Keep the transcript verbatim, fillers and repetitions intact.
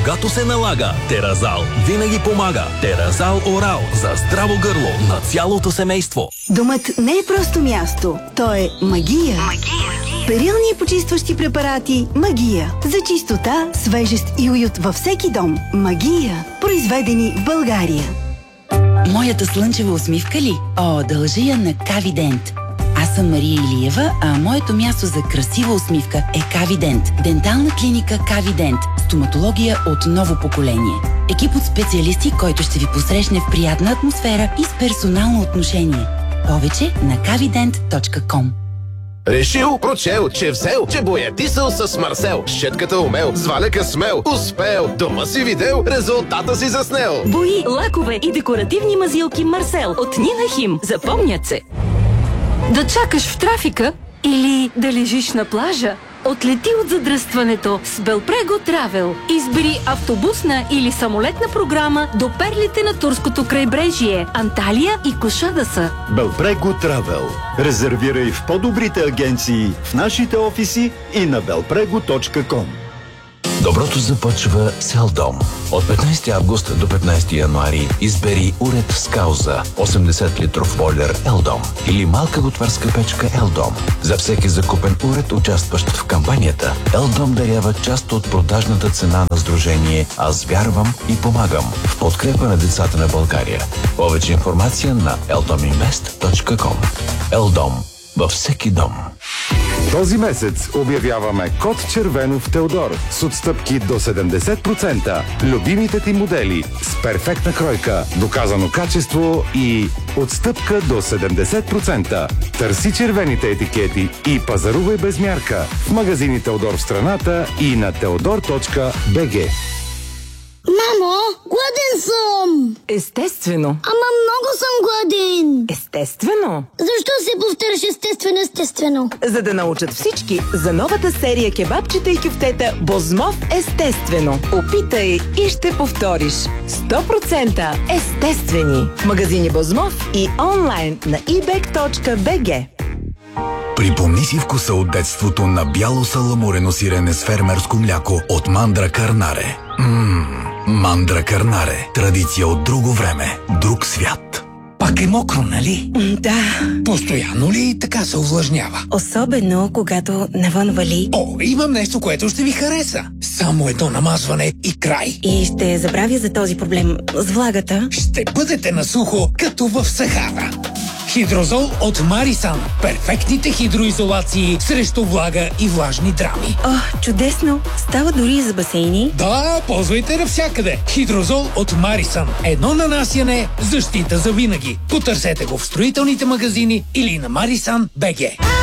когато се налага. Теразал винаги помага. Теразал Орал за здраво гърло на цялото семейство. Домът не е просто място. То е магия. Магия. Перилни почистващи препарати Магия. За чистота, свежест и уют във всеки дом. Магия. Произведени в България. Моята слънчева усмивка ли? О, дължи я на Кавидент. Аз съм Мария Илиева, а моето място за красива усмивка е Кавидент. Дентална клиника Кавидент. Стоматология от ново поколение. Екип от специалисти, който ще ви посрещне в приятна атмосфера и с персонално отношение. Повече на кавидент точка ком. Решил, прочел, че взел, че боядисал с Марсел. Щетката умел, с валяка смел, успел. Дома си видел, резултата си заснел. Бои, лакове и декоративни мазилки Марсел от Нина Хим. Запомнят се. Да чакаш в трафика или да лежиш на плажа? Отлети от задръстването с Белпрего Травел. Избери автобусна или самолетна програма до перлите на турското крайбрежие, Анталия и Кошадаса. Белпрего Травел. Резервирай в по-добрите агенции, в нашите офиси и на белпрего точка ком. Доброто започва с Елдом. От петнайсети август до петнайсети януари избери уред с кауза осемдесет литров бойлер Елдом или малка готварска печка Елдом. За всеки закупен уред, участващ в кампанията, Елдом дарява част от продажната цена на сдружение Аз вярвам и помагам в подкрепа на децата на България. Повече информация на елдоминвест точка ком. Елдом във всеки дом. Този месец обявяваме код червено в Теодор с отстъпки до седемдесет процента. Любимите ти модели с перфектна кройка, доказано качество и отстъпка до седемдесет процента. Търси червените етикети и пазарувай без мярка в магазини Теодор в страната и на теодор точка би джи. Мамо, гладен съм! Естествено. Ама много съм гладен. Естествено. Защо се повтаряш естествено, естествено? За да научат всички за новата серия кебабчета и кюфтета Бозмов естествено. Опитай и ще повториш. сто процента естествени. В магазини Бозмов и онлайн на и бек точка би джи. Припомни си вкуса от детството на бяло саламурено сирене с фермерско мляко от Мандра Карнаре. Ммм, Мандра Карнаре. Традиция от друго време, друг свят. Пак е мокро, нали? Да. Постоянно ли така се увлажнява? Особено, когато навън вали. О, имам нещо, което ще ви хареса. Само едно намазване и край. И ще забравя за този проблем с влагата. Ще бъдете на сухо, като в Сахара. Хидрозол от Марисан. Перфектните хидроизолации срещу влага и влажни драми. О, чудесно! Става дори и за басейни. Да, ползвайте навсякъде. Хидрозол от Марисан. Едно нанасяне, защита за винаги. Потърсете го в строителните магазини или на Марисан точка би джи.